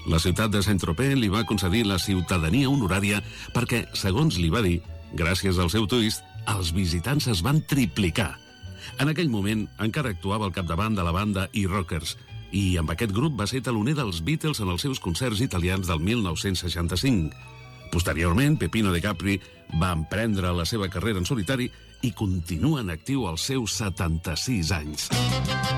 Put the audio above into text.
La ciutat de Saint-Tropez li va concedir la ciutadania honorària perquè, segons li va dir, gràcies al seu twist, els visitants es van triplicar. En aquell moment encara actuava al capdavant de la banda E-Rockers i amb aquest grup va ser teloner dels Beatles en els seus concerts italians del 1965. Posteriorment, Peppino De Capri va emprendre la seva carrera en solitari i continua en actiu als seus 76 anys.